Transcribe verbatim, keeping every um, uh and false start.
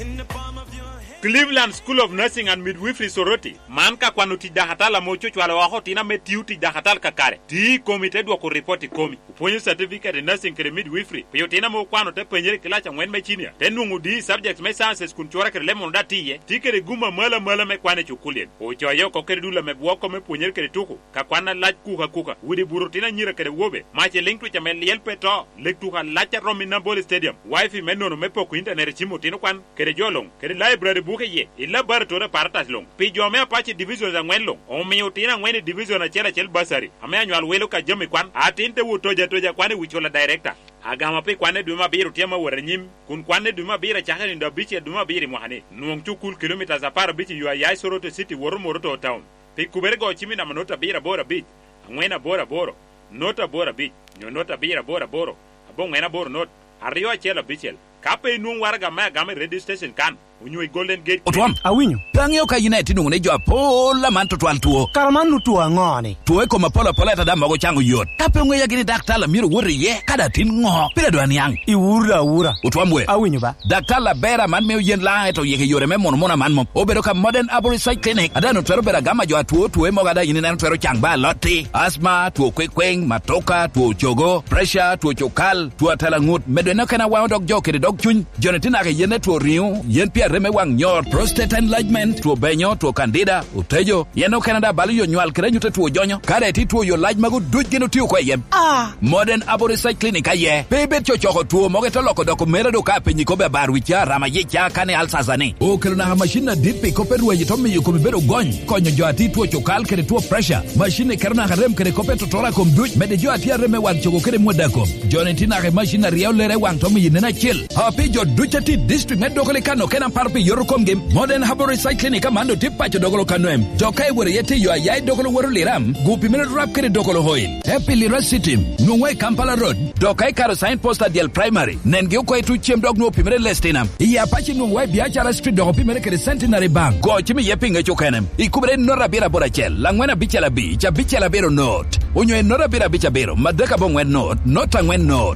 Cleveland School of Nursing and Midwifery Soroti man ka kwano ti dahatala mocho chwala wa hotina metiu ti dahatal kakare ti komite dwa ko report komi uponyo certificate in nursing kre midwifery peyo tina mo kwano te penjere kilacha ngwen mechinia tenungu di subjects me sciences kun chora kre lemon datiye ti kre guma mala mala me kwane chukulien o choyo ko kre dula me bwoko me ponyer kre tuku ka kwana lach kuka kuka wudi burutina nyira kre wobe mache link to chamel yel peto lektuka lacha romina ball stadium wifi menono me poko internet chimo tino kwan kre jolong kre library buke ye illa laboratory paratas long pi jome apache division za ngwen long o mi utina ngwen division na chela chel basari ame anywal welo ka jami kwan atinte wutoja toja kwane wichola director agama pe kwane duma biru tiama waranyim kun kwane duma bira chakani ndo bichi duma biri mohane nuong chukul kilometers za para bichi yu ayai Soroti city woromoroto town pe kubergo chimi na manota bira bora beach ngwena bora boro nota bora beach nota bira bora boro abong ngena boro not ariwa chela bichel kape nuong waraga ma game radio station kan unyo Golden Gate Otwam awinyo Pangyo ka United nungune jo pola man to twal tuo Karamanu tuo ngone tuo ko mapola pola ta dama go chango yot kape ngwe ya gini daktala miro wori ye kada tin ngo pira do anyang iwura wura Otwam we awinyo ba daktala bera man me yen la to yeke yore me mon mona man mo obedo ka Modern Aboricide Clinic adano twero bera gama jo tuo tuo mo gada yini na twero changba loti asma tuo kwekweng matoka tuo chogo pressure tuo chokal tuo tala ngut medeno kana wa dog jo kede dog chun jonetina ke yene tuo riu yen pia reme wang nyor prostate enlargement tuo benyo tuo candida utejo yeno Canada bali yo nywal kre nyute tuo jonyo kare ti tuo yo large magu duj gino tiyo kwa yem ah Modern Aboricide Clinic aye bebe chochoko tuo moge toloko doko mera do ka penyi kobe barwicha rama yicha kane alsazani o kelo na machine dipi kope ruwe jitomi yuko mibero gony konyo jo ati tuo chokal kere tuo pressure machine kero na harem kere kope totora kom duj mede jo ati reme wang choko kere mwedako jonetina ke machine riao lere wang tomi yinena chill hapi jo duj ati district medokole kano kena parpi Yorokom game Modern Aboricide Clinic amando tipacho dogolo kanoem tokai wore yete yo ayai dogolo woro liram gupi mene rap kere dogolo hoil happy lira city nungwe Kampala road dokai karo sign poster dial primary nenge uko etu chem dog no pimere lestinam iya apache nungwe biachara street dogo pimere kere centenary bank go chimi yepinge chokenem ikubere nora bira bora chel langwena bichela bi cha bichela bero note unyo nora bira bicha bero madaka bongwen note not angwen note